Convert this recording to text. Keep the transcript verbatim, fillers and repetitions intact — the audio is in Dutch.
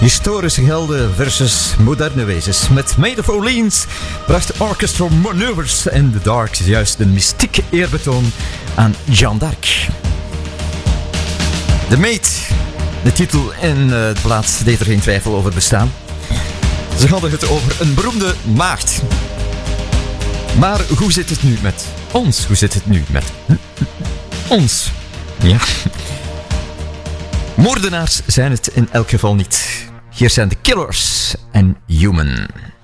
Historische helden versus moderne wezens. Met Maid of Orleans bracht Orchestral Manoeuvres in the Dark juist een mystieke eerbetoon aan Jeanne d'Arc. De Maid, de titel en uh, de plaats deed er geen twijfel over bestaan. Ze hadden het over een beroemde maagd. Maar hoe zit het nu met ons? Hoe zit het nu met ons? Ja. Moordenaars zijn het in elk geval niet. Hier zijn de Killers en Human.